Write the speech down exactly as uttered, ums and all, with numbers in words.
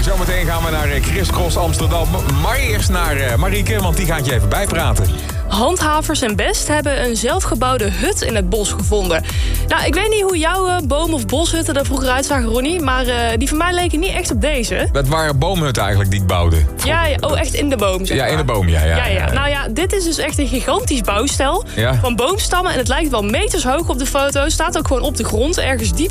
Zometeen gaan we naar Criss Cross Amsterdam. Maar eerst naar uh, Marieke, want die gaat je even bijpraten. Handhavers en Best hebben een zelfgebouwde hut in het bos gevonden. Nou, ik weet niet hoe jouw uh, boom- of boshutten er vroeger uitzagen, Ronnie. Maar uh, die van mij leken niet echt op deze. Dat waren boomhutten eigenlijk die ik bouwde. Ja, ja, oh, echt in de boom, zeg Ja, maar. in de boom, ja. ja, Ja, ja. ja, ja. Nou ja, dit is dus echt een gigantisch bouwstel Ja. van boomstammen. En het lijkt wel meters hoog op de foto. Staat ook gewoon op de grond, ergens diep